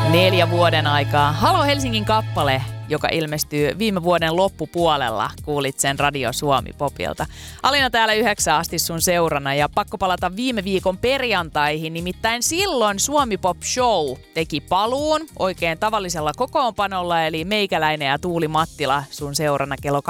4 vuoden aikaa. Halo Helsingin kappale, joka ilmestyy viime vuoden loppupuolella. Kuulit sen Radio Suomi Popilta. Alina täällä 9 asti sun seurana ja pakko palata viime viikon perjantaihin. Nimittäin silloin Suomi Pop Show teki paluun oikein tavallisella kokoonpanolla, eli meikäläinen ja Tuuli Mattila sun seurana kello 18-21.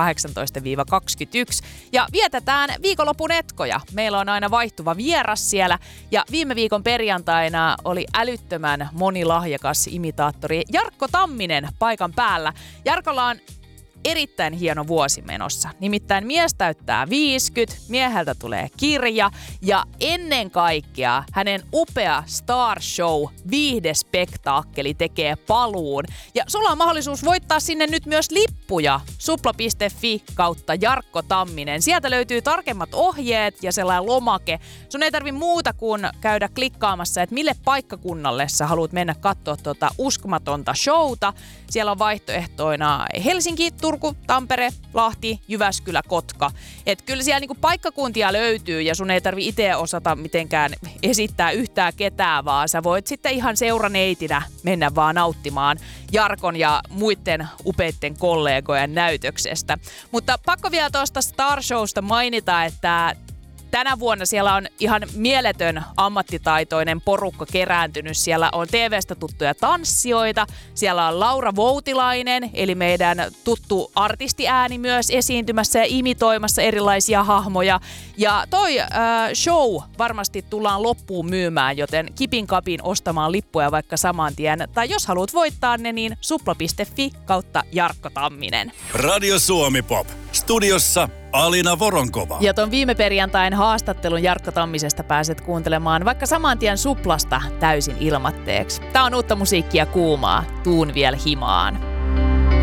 Ja vietetään viikonlopun etkoja. Meillä on aina vaihtuva vieras siellä ja viime viikon perjantaina oli älyttömän monilahjakas imitaattori Jarkko Tamminen paikan päällä. Jarkolla on erittäin hieno vuosi menossa. Nimittäin mies täyttää 50, mieheltä tulee kirja ja ennen kaikkea hänen upea Star Show viihdespektaakkeli tekee paluun. Ja sulla on mahdollisuus voittaa sinne nyt myös lippuja supla.fi kautta Jarkko Tamminen. Sieltä löytyy tarkemmat ohjeet ja sellainen lomake. Sun ei tarvi muuta kuin käydä klikkaamassa, että mille paikkakunnalle sä haluat mennä katsoa tuota uskomatonta showta. Siellä on vaihtoehtoina Helsinki, Turku, Tampere, Lahti, Jyväskylä, Kotka. Et kyllä siellä niinku paikkakuntia löytyy ja sun ei tarvi itse osata mitenkään esittää yhtään ketään, vaan sä voit sitten ihan seuraneitinä mennä vaan nauttimaan Jarkon ja muiden upeitten kollegojen näytöksestä. Mutta pakko vielä tuosta Star Showsta mainita, että tänä vuonna siellä on ihan mieletön ammattitaitoinen porukka kerääntynyt. Siellä on TV:stä tuttuja tanssijoita. Siellä on Laura Voutilainen, eli meidän tuttu artistiääni myös esiintymässä ja imitoimassa erilaisia hahmoja. Ja toi show varmasti tullaan loppuun myymään, joten kipin kapin ostamaan lippuja vaikka saman tien. Tai jos haluat voittaa ne, niin supla.fi kautta Jarkko Tamminen. Radio Suomi Pop. Studiossa Alina Voronkova. Ja ton viime perjantain haastattelun Jarkko Tammisesta pääset kuuntelemaan vaikka saman tien Suplasta täysin ilmatteeksi. Tää on uutta musiikkia kuumaa. Tuun vielä himaan.